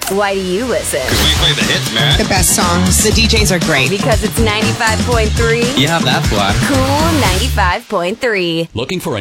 Why do you listen? Because we play the hits, man. The best songs. The DJs are great. Because it's 95.3. You have that flag. Cool 95.3. Looking for a